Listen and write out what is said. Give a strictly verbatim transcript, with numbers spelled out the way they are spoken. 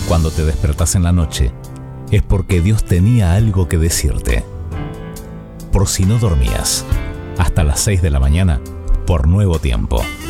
Cuando te despertás en la noche, es porque Dios tenía algo que decirte. Por si no dormías, hasta las seis de la mañana, por Nuevo Tiempo.